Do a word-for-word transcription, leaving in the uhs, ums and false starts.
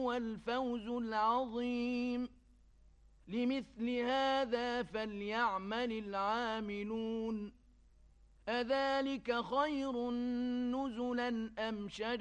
هو الفوز العظيم لمثل هذا فليعمل العاملون أذلك خير نزلا أم شجر